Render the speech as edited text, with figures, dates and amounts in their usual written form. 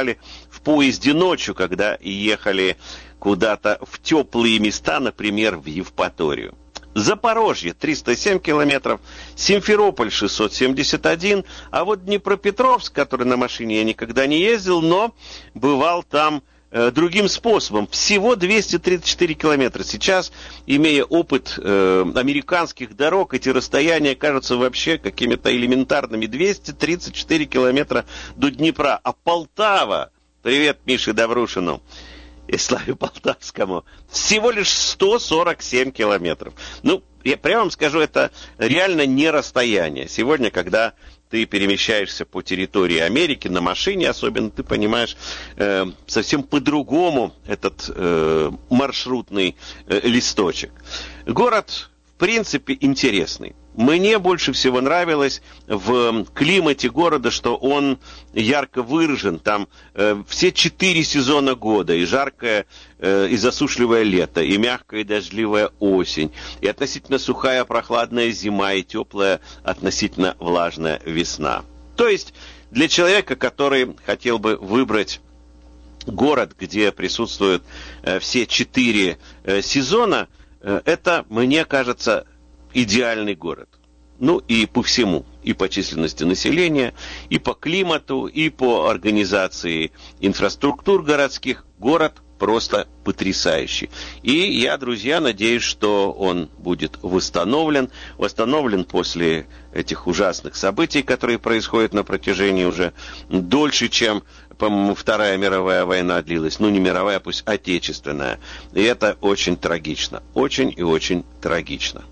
бывали в поезде ночью, когда ехали куда-то в теплые места, например, в Евпаторию. Запорожье 307 километров, Симферополь 671, а вот Днепропетровск, который на машине я никогда не ездил, но бывал там другим способом, всего 234 километра. Сейчас, имея опыт американских дорог, эти расстояния кажутся вообще какими-то элементарными. 234 километра до Днепра. А Полтава, привет Мише Добрушину и Славе Полтавскому, всего лишь 147 километров. Ну, я прямо вам скажу, это реально не расстояние. Сегодня, когда ты перемещаешься по территории Америки на машине, особенно, ты понимаешь совсем по-другому этот маршрутный листочек. Город, в принципе, интересный. Мне больше всего нравилось в климате города, что он ярко выражен. Там все 4 сезона года. И жаркое, и засушливое лето, и мягкая, и дождливая осень, и относительно сухая, прохладная зима, и теплая, относительно влажная весна. То есть для человека, который хотел бы выбрать город, где присутствуют все 4 сезона, это, мне кажется, идеальный город. Ну и по всему, и по численности населения, и по климату, и по организации инфраструктур городских. Город просто потрясающий. И я, друзья, надеюсь, что он будет восстановлен после этих ужасных событий, которые происходят на протяжении уже дольше, чем, по-моему, Вторая мировая война длилась. Ну, не мировая, пусть отечественная. И это очень трагично. Очень и очень трагично.